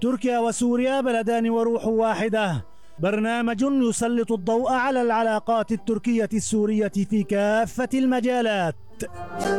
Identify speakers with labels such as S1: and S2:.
S1: تركيا وسوريا بلدان وروح واحدة. برنامج يسلط الضوء على العلاقات التركية السورية في كافة المجالات.